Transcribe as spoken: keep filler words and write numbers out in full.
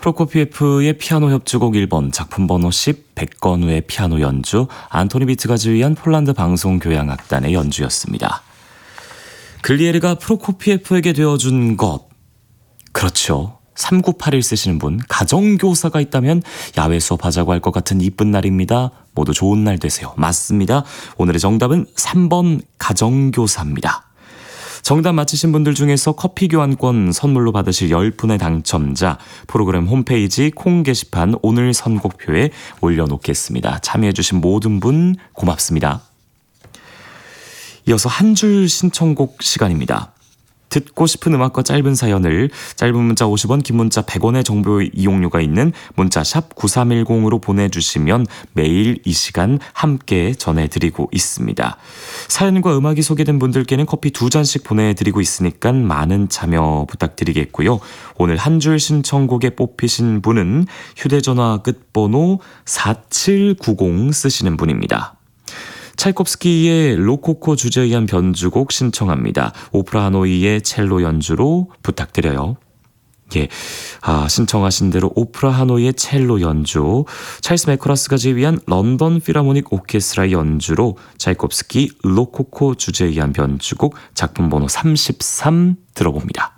프로코피에프의 피아노 협주곡 일 번 작품 번호 십 백건우의 피아노 연주 안토니 비트가 지휘한 폴란드 방송교향악단의 연주였습니다. 글리에르가 프로코피에프에게 되어준 것 그렇죠. 삼구팔일 쓰시는 분 가정교사가 있다면 야외 수업하자고 할 것 같은 이쁜 날입니다. 모두 좋은 날 되세요. 맞습니다. 오늘의 정답은 삼 번 가정교사입니다. 정답 맞히신 분들 중에서 커피 교환권 선물로 받으실 열 분의 당첨자 프로그램 홈페이지 콩 게시판 오늘 선곡표에 올려놓겠습니다. 참여해주신 모든 분 고맙습니다. 이어서 한 줄 신청곡 시간입니다. 듣고 싶은 음악과 짧은 사연을 짧은 문자 오십 원, 긴 문자 백 원의 정보 이용료가 있는 문자 샵 구삼일공으로 보내주시면 매일 이 시간 함께 전해드리고 있습니다. 사연과 음악이 소개된 분들께는 커피 두 잔씩 보내드리고 있으니까 많은 참여 부탁드리겠고요. 오늘 한 줄 신청곡에 뽑히신 분은 휴대전화 끝번호 사칠구공 쓰시는 분입니다. 차이콥스키의 로코코 주제에 의한 변주곡 신청합니다. 오프라 하노이의 첼로 연주로 부탁드려요. 예, 아, 신청하신 대로 오프라 하노이의 첼로 연주, 찰스 매커라스가 지휘한 런던 필하모닉 오케스트라의 연주로 차이콥스키 로코코 주제에 의한 변주곡 작품 번호 삼십삼 들어봅니다.